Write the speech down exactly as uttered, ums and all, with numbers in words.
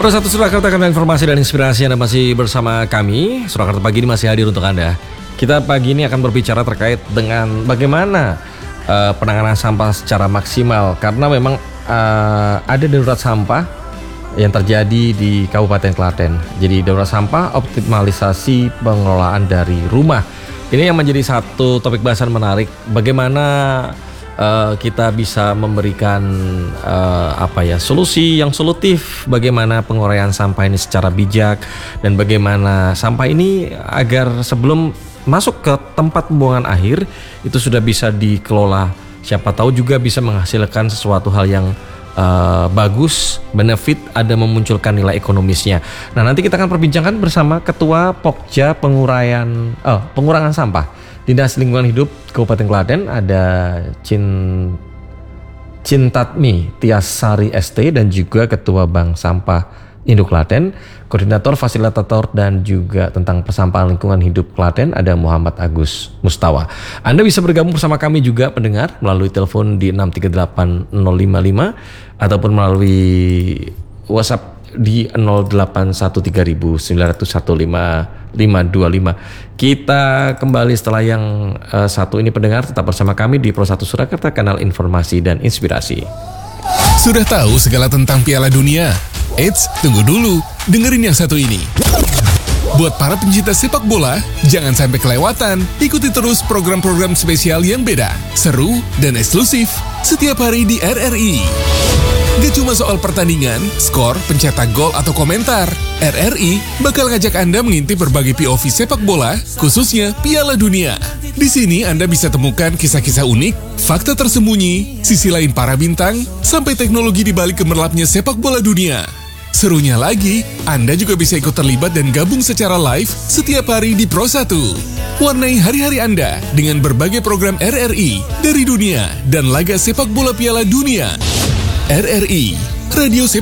Pro satu Surakarta, karena informasi dan inspirasi Anda masih bersama kami. Surakarta pagi ini masih hadir untuk Anda. Kita pagi ini akan berbicara terkait dengan bagaimana uh, penanganan sampah secara maksimal. Karena memang uh, ada darurat sampah yang terjadi di Kabupaten Klaten. Jadi darurat sampah, optimalisasi pengelolaan dari rumah. Ini yang menjadi satu topik bahasan menarik. Bagaimana Uh, kita bisa memberikan uh, apa ya solusi yang solutif, bagaimana penguraian sampah ini secara bijak, dan bagaimana sampah ini agar sebelum masuk ke tempat pembuangan akhir itu sudah bisa dikelola, siapa tahu juga bisa menghasilkan sesuatu hal yang uh, bagus, benefit, ada memunculkan nilai ekonomisnya. Nah, nanti kita akan perbincangkan bersama Ketua Pokja Penguraian oh, Pengurangan Sampah Dinas Lingkungan Hidup Kabupaten Klaten, ada Cin Cintatmi Tiasari S T, dan juga Ketua Bank Sampah Induk Klaten, Koordinator Fasilitator dan juga tentang Persampahan Lingkungan Hidup Klaten, ada Muhammad Agus Mustawa. Anda bisa bergabung bersama kami juga pendengar melalui telepon di enam tiga delapan nol lima lima ataupun melalui WhatsApp di nol delapan satu tiga sembilan nol satu lima lima dua lima. Kita kembali setelah yang uh, satu ini pendengar, tetap bersama kami di Pro satu Surakarta, kanal informasi dan inspirasi. Sudah tahu segala tentang Piala Dunia? Eits, tunggu dulu, dengerin yang satu ini. Buat para pencinta sepak bola, jangan sampai kelewatan. Ikuti terus program-program spesial yang beda, seru, dan eksklusif setiap hari di R R I. Gak cuma soal pertandingan, skor, pencetak gol, atau komentar. R R I bakal ngajak Anda mengintip berbagai P O V sepak bola, khususnya Piala Dunia. Di sini Anda bisa temukan kisah-kisah unik, fakta tersembunyi, sisi lain para bintang, sampai teknologi di balik gemerlapnya sepak bola dunia. Serunya lagi, Anda juga bisa ikut terlibat dan gabung secara live setiap hari di Pro satu. Warnai hari-hari Anda dengan berbagai program R R I dari dunia dan laga sepak bola Piala Dunia. R R I, Radio Sepak